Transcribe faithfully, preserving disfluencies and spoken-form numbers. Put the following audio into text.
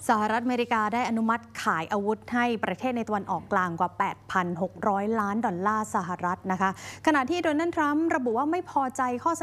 สหรัฐอเมริกาได้อนุมัติขายอาวุธให้ประเทศในตะวันออกกลางกว่า แปดพันหกร้อย ล้านดอลลาร์สหรัฐนะคะขณะที่โดนัลด์ทรัมป์ระบุว่าไม่พอใจข้อ